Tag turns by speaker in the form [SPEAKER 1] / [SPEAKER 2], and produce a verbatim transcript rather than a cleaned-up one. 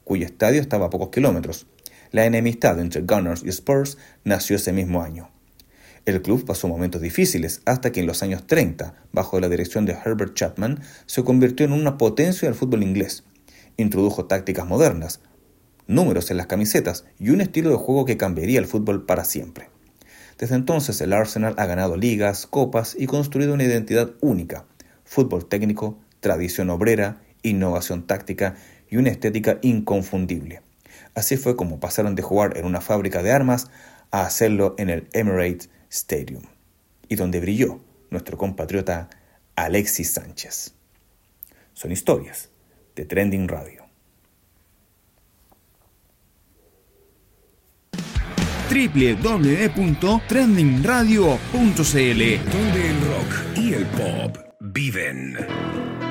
[SPEAKER 1] cuyo estadio estaba a pocos kilómetros. La enemistad entre Gunners y Spurs nació ese mismo año. El club pasó momentos difíciles hasta que en los años treinta, bajo la dirección de Herbert Chapman, se convirtió en una potencia del fútbol inglés. Introdujo tácticas modernas, números en las camisetas y un estilo de juego que cambiaría el fútbol para siempre. Desde entonces el Arsenal ha ganado ligas, copas y construido una identidad única: fútbol técnico, tradición obrera, innovación táctica y una estética inconfundible. Así fue como pasaron de jugar en una fábrica de armas a hacerlo en el Emirates Stadium, y donde brilló nuestro compatriota Alexis Sánchez. Son historias de Trending Radio.
[SPEAKER 2] doble u doble u doble u punto trending radio punto c l,
[SPEAKER 3] donde el rock y el pop viven.